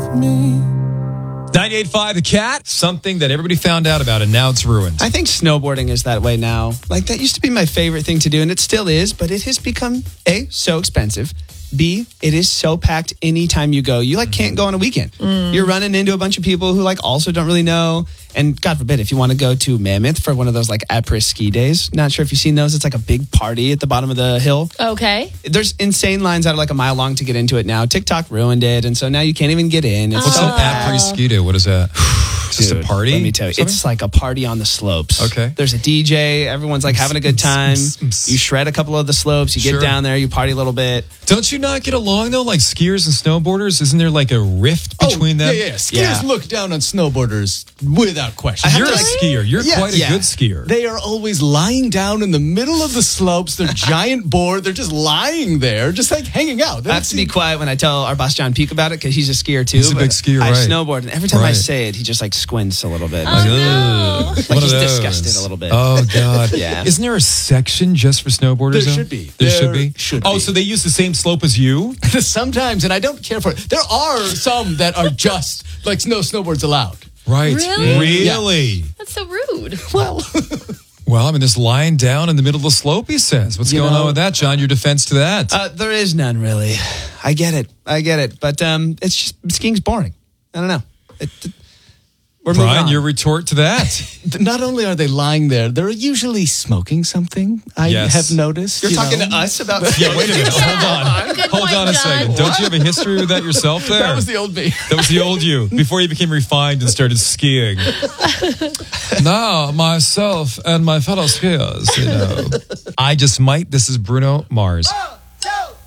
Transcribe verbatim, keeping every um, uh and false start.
me. ninety-eight point five The Cat, something that everybody found out about and now it's ruined. I think snowboarding is that way now. Like, that used to be my favorite thing to do, and it still is, but it has become, A, so expensive. B, it is so packed anytime you go. You, like, can't go on a weekend. Mm. You're running into a bunch of people who, like, also don't really know. And God forbid, if you want to go to Mammoth for one of those, like, après ski days, not sure if you've seen those. It's like a big party at the bottom of the hill. Okay. There's insane lines that are like a mile long to get into it now. TikTok ruined it, and so now you can't even get in. It's What's so an après ski do? What is that? Just Dude, a party? Let me tell you. Something? It's like a party on the slopes. Okay. There's a D J. Everyone's like having a good time. You shred a couple of the slopes. You get Sure. down there. You party a little bit. Don't you not get along, though, like skiers and snowboarders? Isn't there like a rift between oh, them? Yeah, yeah. Skiers Yeah. look down on snowboarders without question. You're a to, like- skier. You're Yeah. quite a Yeah. good skier. They are always lying down in the middle of the slopes. They're giant bored. They're just lying there, just like hanging out. They I don't have to be seem- quiet when I tell our boss John Peak about it because he's a skier too. He's a but big skier, I right. snowboard, and every time I Right. say it, he just like squints a little bit. Oh, Like, no. ugh. Like One of he's those. disgusted a little bit. Oh, God. Yeah. Isn't there a section just for snowboarders? There though? should be. There, There should be? should oh, be. so they use the same slope as you? Sometimes, and I don't care for it. There are some that are just like no snowboards allowed. Right. Really? Really? That's so rude. Well, Well, I mean, just lying down in the middle of the slope, he says. What's You going know- on with that, John? Your defense to that? Uh, there is none really. I get it. I get it. But um, it's just skiing's boring. I don't know. It, it, we're moving Brian, on. your retort to that? not only are they lying there, they're usually smoking something. I Yes. have noticed. You're you talking know. to us about. Yeah, wait a minute. Hold on. Good Hold point, on a John. second. Don't you have a history with that yourself there? That was the old me. That was the old you, before you became refined and started skiing. Now, myself and my fellow skiers, you know. I just might. This is Bruno Mars.